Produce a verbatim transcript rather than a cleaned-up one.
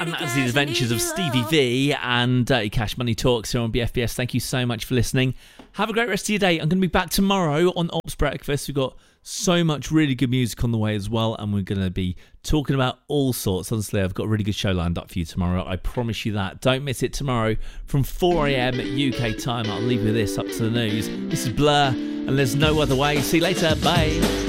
And that's the adventures of Stevie V and Dirty Cash Money Talks here on B F B S. Thank you so much for listening. Have a great rest of your day. I'm going to be back tomorrow on Ops Breakfast. We've got so much really good music on the way as well, and we're going to be talking about all sorts. Honestly, I've got a really good show lined up for you tomorrow. I promise you that. Don't miss it tomorrow from four a.m. U K time. I'll leave you with this up to the news. This is Blur, and there's no other way. See you later. Bye.